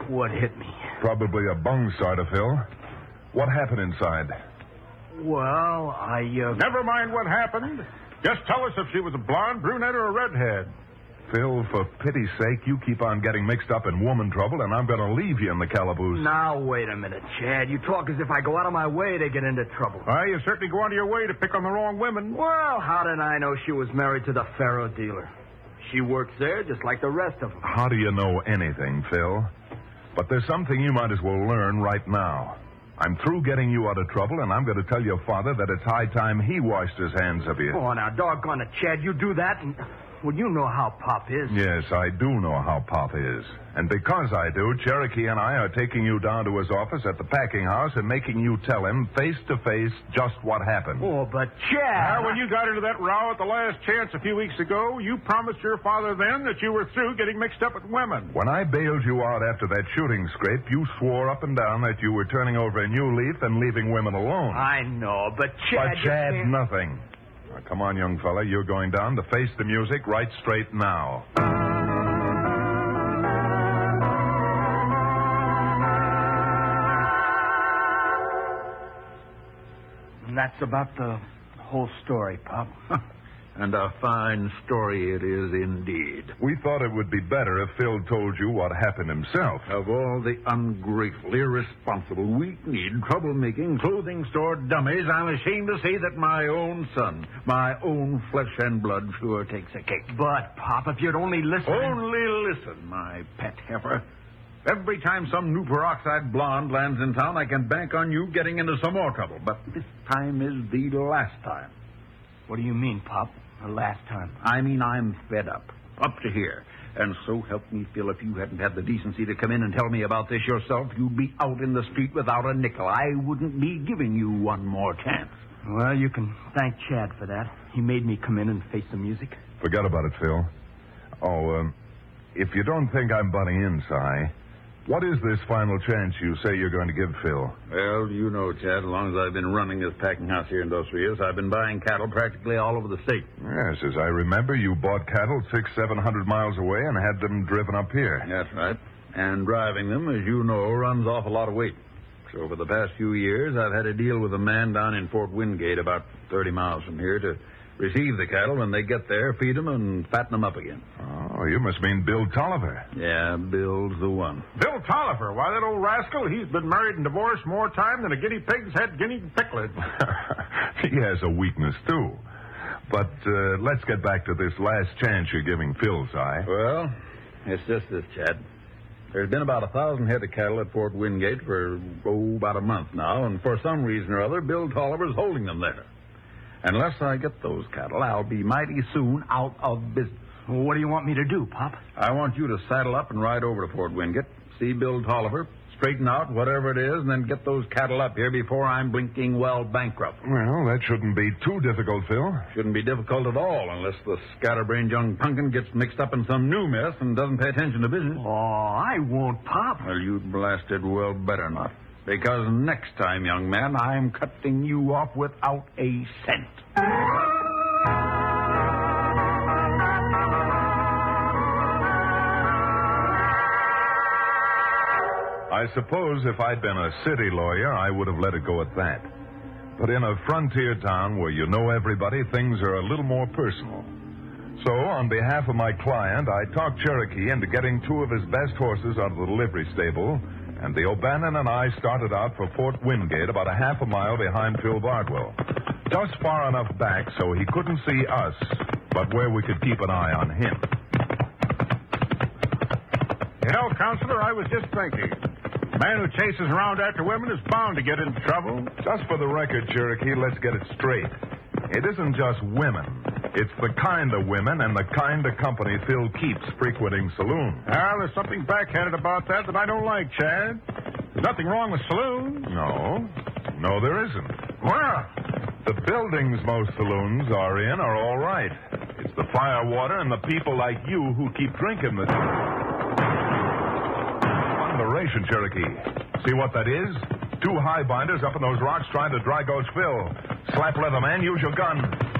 What hit me? Probably a bung starter, Phil. What happened inside? Well, Never mind what happened. Just tell us if she was a blonde, brunette, or a redhead. Phil, for pity's sake, you keep on getting mixed up in woman trouble, and I'm going to leave you in the calaboose. Now, wait a minute, Chad. You talk as if I go out of my way to get into trouble. Well, you certainly go out of your way to pick on the wrong women. Well, how did I know she was married to the faro dealer? She works there just like the rest of them. How do you know anything, Phil? But there's something you might as well learn right now. I'm through getting you out of trouble, and I'm going to tell your father that it's high time he washed his hands of you. Oh, now, doggone it, Chad. You do that, and... Well, you know how Pop is. Yes, I do know how Pop is. And because I do, Cherokee and I are taking you down to his office at the packing house and making you tell him face to face just what happened. Oh, but Chad... Now, when you got into that row at the last chance a few weeks ago, you promised your father then that you were through getting mixed up with women. When I bailed you out after that shooting scrape, you swore up and down that you were turning over a new leaf and leaving women alone. I know, but Chad... But Chad, nothing. Now, come on, young fella. You're going down to face the music right straight now. And that's about the whole story, Pop. And a fine story it is indeed. We thought it would be better if Phil told you what happened himself. Of all the ungrateful, irresponsible, weak-kneed, troublemaking, clothing store dummies, I'm ashamed to say that my own son, my own flesh and blood, sure takes a cake. But, Pop, if you'd only listen... Only listen, my pet heifer. Every time some new peroxide blonde lands in town, I can bank on you getting into some more trouble. But this time is the last time. What do you mean, Pop? The last time? I mean, I'm fed up to here. And so help me, Phil, if you hadn't had the decency to come in and tell me about this yourself, you'd be out in the street without a nickel. I wouldn't be giving you one more chance. Well, you can thank Chad for that. He made me come in and face the music. Forget about it, Phil. If you don't think I'm butting in, Si, what is this final chance you say you're going to give Phil? Well, you know, Chad, as long as I've been running this packing house here in Dos Rios, I've been buying cattle practically all over the state. Yes, as I remember, you bought cattle 600-700 miles away and had them driven up here. That's right. And driving them, as you know, runs off a lot of weight. So for the past few years, I've had a deal with a man down in Fort Wingate, about 30 miles from here, to receive the cattle when they get there, feed them, and fatten them up again. Oh, you must mean Bill Tolliver. Yeah, Bill's the one. Bill Tolliver, why, that old rascal, he's been married and divorced more time than a guinea pig's had guinea pickled. He has a weakness, too. But let's get back to this last chance you're giving Phil, Si. Well, it's just this, Chad. There's been about 1,000 head of cattle at Fort Wingate for, about a month now, and for some reason or other, Bill Tolliver's holding them there. Unless I get those cattle, I'll be mighty soon out of business. Well, what do you want me to do, Pop? I want you to saddle up and ride over to Fort Wingate, see Bill Tolliver, straighten out whatever it is, and then get those cattle up here before I'm blinking well bankrupt. Well, that shouldn't be too difficult, Phil. Shouldn't be difficult at all unless the scatterbrained young punkin gets mixed up in some new mess and doesn't pay attention to business. Oh, I won't, Pop. Well, you'd blasted well better not. Because next time, young man, I'm cutting you off without a cent. I suppose if I'd been a city lawyer, I would have let it go at that. But in a frontier town where you know everybody, things are a little more personal. So, on behalf of my client, I talked Cherokee into getting 2 of his best horses out of the livery stable, and the O'Bannon and I started out for Fort Wingate, about a half a mile behind Phil Bardwell. Just far enough back so he couldn't see us, but where we could keep an eye on him. You know, Counselor, I was just thinking. A man who chases around after women is bound to get into trouble. Just for the record, Cherokee, let's get it straight. It isn't just women. It's the kind of women and the kind of company Phil keeps frequenting saloons. Well, there's something backhanded about that I don't like, Chad. There's nothing wrong with saloons. No, there isn't. Well, the buildings most saloons are in are all right. It's the firewater and the people like you who keep drinking the... Moderation, Cherokee. See what that is? 2 high binders up in those rocks trying to dry gulch Phil. Slap leather, man. Use your gun.